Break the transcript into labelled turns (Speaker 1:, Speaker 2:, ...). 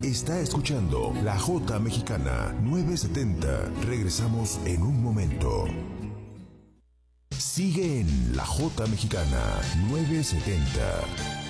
Speaker 1: Está escuchando La Jota Mexicana 970. Regresamos en un momento. Sigue en La Jota Mexicana 970.